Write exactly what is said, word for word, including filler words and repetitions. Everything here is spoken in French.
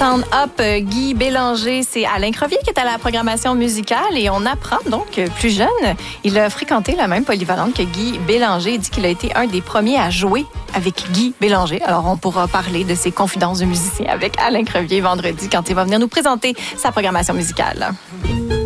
Stand Up, Guy Bélanger, c'est Alain Crevier qui est à la programmation musicale et on apprend donc plus jeune, il a fréquenté la même polyvalente que Guy Bélanger. Il dit qu'il a été un des premiers à jouer avec Guy Bélanger. Alors on pourra parler de ses confidences de musicien avec Alain Crevier vendredi quand il va venir nous présenter sa programmation musicale.